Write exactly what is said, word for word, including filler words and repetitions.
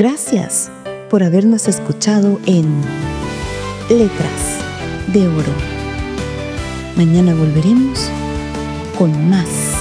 Gracias por habernos escuchado en Letras de Oro. Mañana volveremos con más.